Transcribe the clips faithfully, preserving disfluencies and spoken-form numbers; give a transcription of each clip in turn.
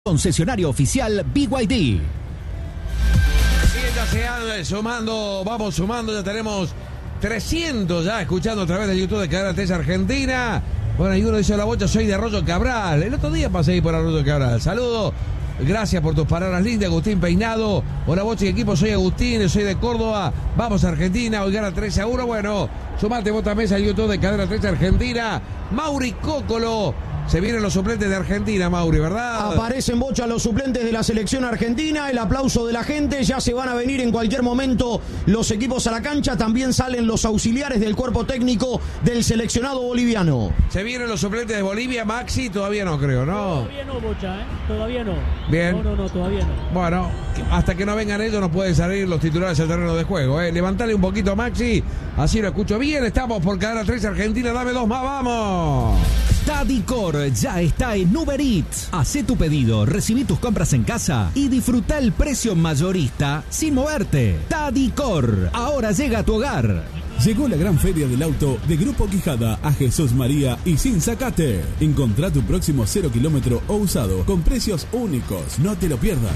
Concesionario oficial B Y D. Y ya se anda sumando, vamos sumando, ya tenemos trescientos ya escuchando a través de YouTube de Cadena tres Argentina. Bueno, y uno dice: la bocha, soy de Arroyo Cabral. El otro día pasé ahí por Arroyo Cabral. Saludos, gracias por tus palabras lindas, Agustín Peinado. Hola bocha y equipo, soy Agustín, soy de Córdoba. Vamos a Argentina, hoy gana tres a uno. Bueno, sumate vos también al YouTube de Cadena tres Argentina. Mauri Cócolo. Se vienen los suplentes de Argentina, Mauri, ¿verdad? Aparecen, bocha, los suplentes de la selección argentina. El aplauso de la gente. Ya se van a venir en cualquier momento los equipos a la cancha. También salen los auxiliares del cuerpo técnico del seleccionado boliviano. Se vienen los suplentes de Bolivia, Maxi. Todavía no creo, ¿no? Todavía no, bocha, ¿eh? Todavía no. Bien. No, no, no, todavía no. Bueno, hasta que no vengan ellos no pueden salir los titulares al terreno de juego, ¿eh? Levantale un poquito a Maxi. Así lo escucho bien. Estamos por Cadena tres Argentina. Dame dos más, vamos. Tadicor ya está en Uber Eats. Hacé tu pedido, recibí tus compras en casa y disfruta el precio mayorista sin moverte. Tadicor, ahora llega a tu hogar. Llegó la gran feria del auto de Grupo Quijada a Jesús María y Sin Zacate. Encontrá tu próximo cero kilómetro o usado con precios únicos. No te lo pierdas.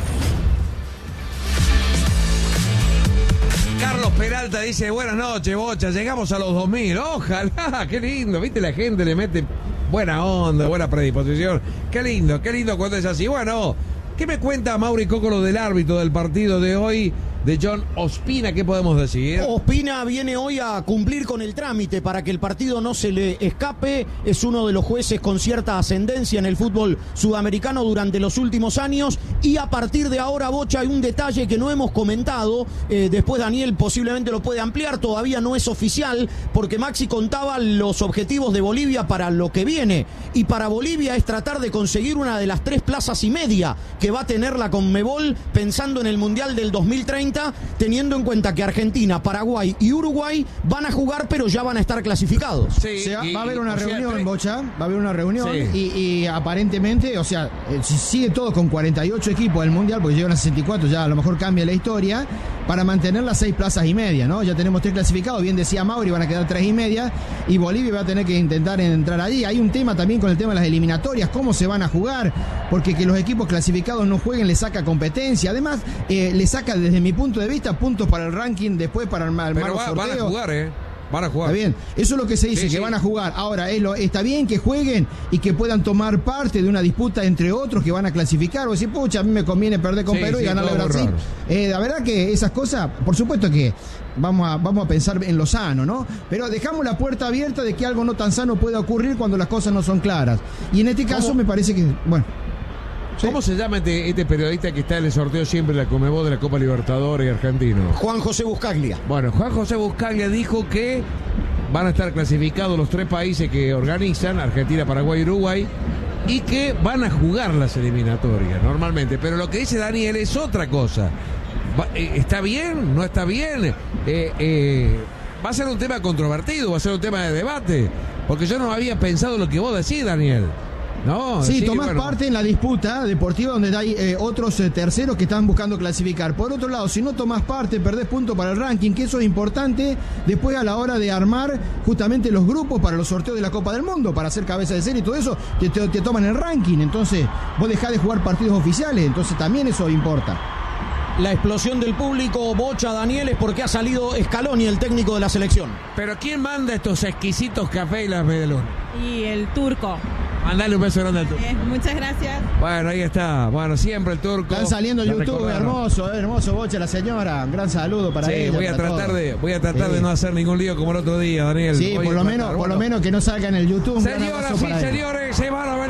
Carlos Peralta dice: buenas noches, bocha, llegamos a los dos mil. Ojalá, qué lindo, viste, la gente le mete buena onda, buena predisposición. Qué lindo, qué lindo cuando es así. Bueno, ¿qué me cuenta Mauri Cócolo del árbitro del partido de hoy, de John Ospina? ¿Qué podemos decir? Ospina viene hoy a cumplir con el trámite para que el partido no se le escape. Es uno de los jueces con cierta ascendencia en el fútbol sudamericano durante los últimos años. Y a partir de ahora, bocha, hay un detalle que no hemos comentado. Eh, después Daniel posiblemente lo puede ampliar. Todavía no es oficial porque Maxi contaba los objetivos de Bolivia para lo que viene. Y para Bolivia es tratar de conseguir una de las tres plazas y media que va a tener la Conmebol pensando en el Mundial del dos mil treinta, teniendo en cuenta que Argentina, Paraguay y Uruguay van a jugar, pero ya van a estar clasificados. Sí, o sea, y, va a haber una o sea, reunión, tres... Bocha, va a haber una reunión Sí. y, y aparentemente, o sea, eh, si sigue todo con cuarenta y ocho equipos del Mundial, porque llegan a sesenta y cuatro, ya a lo mejor cambia la historia, para mantener las seis plazas y media, ¿no? Ya tenemos tres clasificados, bien decía Mauri, van a quedar tres y media, y Bolivia va a tener que intentar entrar allí. Hay un tema también con el tema de las eliminatorias, cómo se van a jugar, porque que los equipos clasificados no jueguen le saca competencia, además eh, le saca desde mi punto de vista puntos para el ranking, después para el, el Pero marco va, sorteo. van a jugar, ¿eh? Van a jugar. Está bien, eso es lo que se dice, Sí, que sí. van a jugar. Ahora, es lo, está bien que jueguen y que puedan tomar parte de una disputa entre otros que van a clasificar. O decir, pucha, a mí me conviene perder con Sí, Perú y sí, ganarle a todo muy Brasil. raro. Eh, la verdad que esas cosas, por supuesto que vamos a, vamos a pensar en lo sano, ¿no? Pero dejamos la puerta abierta de que algo no tan sano pueda ocurrir cuando las cosas no son claras. Y en este caso ¿Cómo? me parece que, bueno... ¿Cómo se llama este, este periodista que está en el sorteo siempre de la Conmebol de la Copa Libertadores y Argentino? Juan José Buscaglia. Bueno, Juan José Buscaglia dijo que van a estar clasificados los tres países que organizan, Argentina, Paraguay y Uruguay, y que van a jugar las eliminatorias normalmente. Pero lo que dice Daniel es otra cosa. Va, eh, ¿Está bien? ¿No está bien? Eh, eh, va a ser un tema controvertido, va a ser un tema de debate, porque yo no había pensado lo que vos decís, Daniel. No, Sí, sí, tomás bueno. parte en la disputa deportiva donde hay eh, otros eh, terceros que están buscando clasificar. Por otro lado, si no tomás parte, perdés puntos para el ranking, que eso es importante después a la hora de armar justamente los grupos para los sorteos de la Copa del Mundo, para hacer cabeza de serie y todo eso, te, te, te toman el ranking. Entonces, vos dejás de jugar partidos oficiales, entonces también eso importa. La explosión del público, bocha, Daniel, es porque ha salido Scaloni, el técnico de la selección. Pero ¿quién manda estos exquisitos cafés y las medialunas? Y el turco. Mandale un beso grande al turco. Eh, muchas gracias. Bueno, ahí está. Bueno, siempre el turco. Están saliendo en La YouTube, recordaron. hermoso, eh, hermoso boche la señora. Un gran saludo para Sí, ella. voy a para tratar todos. de, voy a tratar Sí. de no hacer ningún lío como el otro día, Daniel. Sí, Voy por a lo tratar. menos, por Bueno. lo menos que no salga en el YouTube. Un gran Señoras abrazo y para ella. señores, se van a